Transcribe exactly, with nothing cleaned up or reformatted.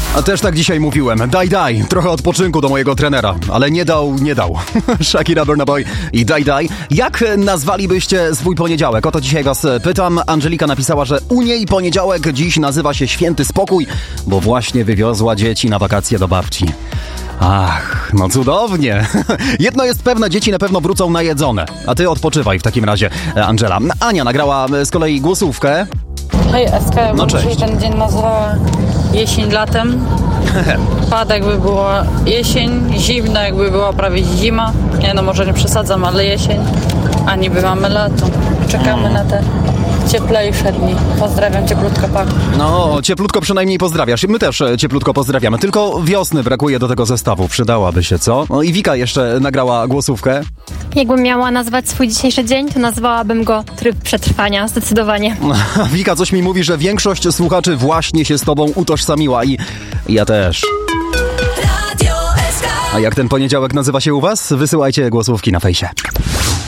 A też tak dzisiaj mówiłem. Daj, daj. Trochę odpoczynku do mojego trenera. Ale nie dał, nie dał. Shakira, Burna Boy i daj, daj. Jak nazwalibyście swój poniedziałek? O to dzisiaj was pytam. Angelika napisała, że u niej poniedziałek dziś nazywa się Święty Spokój, bo właśnie wywiozła dzieci na wakacje do babci. Ach, no cudownie. Jedno jest pewne, dzieci na pewno wrócą najedzone. A ty odpoczywaj w takim razie, Angela. Ania nagrała z kolei głosówkę. Hej, Eska, ja No bym cześć. dzisiaj ten dzień nazwała jesień latem. Pada jakby była jesień, zimno jakby była prawie zima. Nie no, może nie przesadzam, ale jesień. A niby mamy lato. Czekamy na te cieplejsze dni. Pozdrawiam, cieplutko, pak. No, cieplutko przynajmniej pozdrawiasz. My też e, cieplutko pozdrawiamy. Tylko wiosny brakuje do tego zestawu. Przydałaby się, co? No i Wika jeszcze nagrała głosówkę. Jakbym miała nazwać swój dzisiejszy dzień, to nazwałabym go tryb przetrwania, zdecydowanie. Wika coś mi mówi, że większość słuchaczy właśnie się z tobą utożsamiła i ja też. A jak ten poniedziałek nazywa się u was? Wysyłajcie głosówki na fejsie.